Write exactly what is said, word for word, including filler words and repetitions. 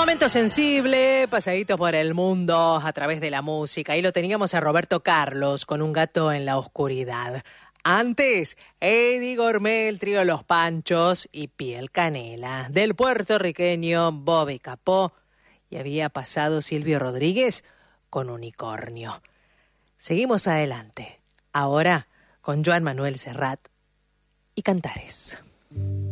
Momento sensible, pasaditos por el mundo a través de la música. Ahí lo teníamos a Roberto Carlos con Un gato en la oscuridad. Antes, Eddie Gourmet, el trío Los Panchos y Piel Canela, del puertorriqueño Bobby Capó. Y había pasado Silvio Rodríguez con Unicornio. Seguimos adelante, ahora con Joan Manuel Serrat y Cantares.